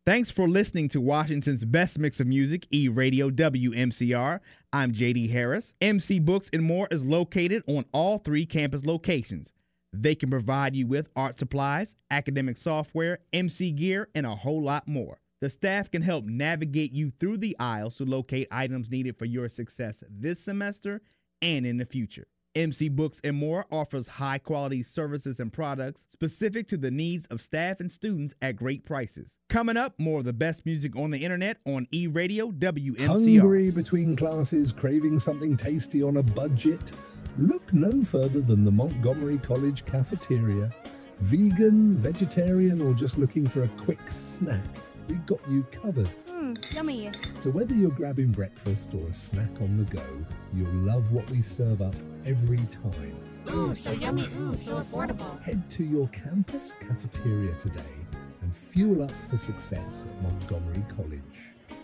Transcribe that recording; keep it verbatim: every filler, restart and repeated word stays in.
Thanks for listening to Washington's best mix of music, E-Radio W M C R. I'm J D Harris. M C Books and More is located on all three campus locations. They can provide you with art supplies, academic software, M C gear, and a whole lot more. The staff can help navigate you through the aisles to locate items needed for your success this semester and in the future. M C Books and More offers high-quality services and products specific to the needs of staff and students at great prices. Coming up, more of the best music on the internet on E-Radio W M C R. Hungry between classes, craving something tasty on a budget? Look no further than the Montgomery College cafeteria. Vegan, vegetarian, or just looking for a quick snack, we've got you covered. Mmm, yummy. So whether you're grabbing breakfast or a snack on the go, you'll love what we serve up every time. Ooh, so yummy, ooh, so affordable. Head to your campus cafeteria today and fuel up for success at Montgomery